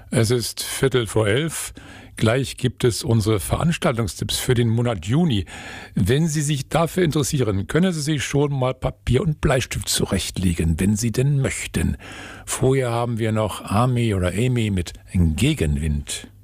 Es ist 11:15. Gleich gibt es unsere Veranstaltungstipps für den Monat Juni. Wenn Sie sich dafür interessieren, können Sie sich schon mal Papier und Bleistift zurechtlegen, wenn Sie denn möchten. Vorher haben wir noch Amy mit Gegenwind.